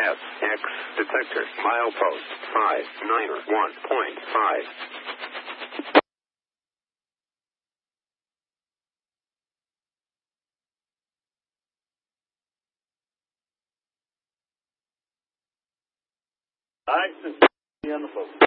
SX detector, milepost 591.5. All right, this is on the phone.